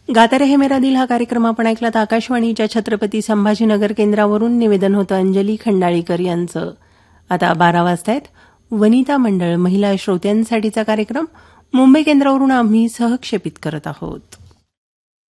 गाता रहे मेरा दिल हा कार्यक्रम आपण ऐकलात आकाशवाणीच्या छत्रपती संभाजीनगर केंद्रावरून. निवेदन होतं अंजली खंडाळीकर यांचं. आता 12 वाजतायत. वनिता मंडळ महिला श्रोत्यांसाठीचा कार्यक्रम मुंबई केंद्रावरून आम्ही सहक्षेपित करत आहोत.